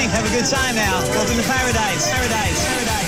Have a good time now. Welcome to Paradise. Paradise. Paradise.